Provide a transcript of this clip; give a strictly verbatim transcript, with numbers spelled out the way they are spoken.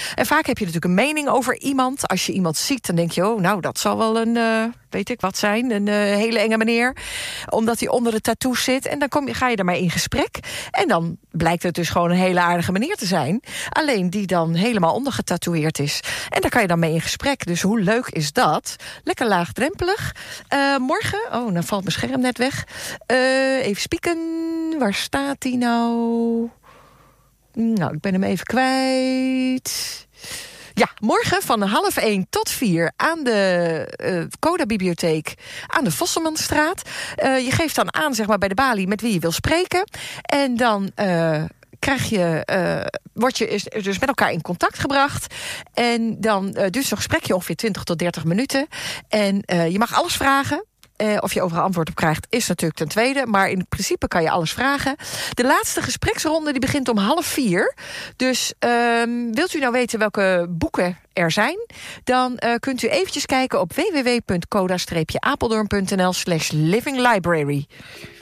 En vaak heb je natuurlijk een mening over iemand. Als je iemand ziet, dan denk je, oh, nou, dat zal wel een, uh, weet ik wat zijn, een uh, hele enge meneer. Omdat hij onder de tattoos zit. En dan kom je, ga je daarmee in gesprek. En dan blijkt het dus gewoon een hele aardige meneer te zijn. Alleen die dan helemaal ondergetatoeëerd is. En daar kan je dan mee in gesprek. Dus hoe leuk is dat? Lekker laagdrempelig. Uh, morgen, oh, dan valt mijn scherm net weg. Uh, even spieken. Waar staat hij nou? Nou, ik ben hem even kwijt. Ja, morgen van half één tot vier aan de uh, Coda-bibliotheek aan de Vosselmanstraat. Uh, je geeft dan aan, zeg maar, bij de balie met wie je wil spreken. En dan Uh, krijg je, uh, word je dus met elkaar in contact gebracht. En dan uh, duurt zo'n gesprekje ongeveer twintig tot dertig minuten. En uh, je mag alles vragen. Uh, of je overal antwoord op krijgt, is natuurlijk ten tweede. Maar in principe kan je alles vragen. De laatste gespreksronde die begint om half vier. Dus uh, wilt u nou weten welke boeken er zijn? Dan uh, kunt u eventjes kijken op w w w punt coda apeldoorn punt n l slash living library.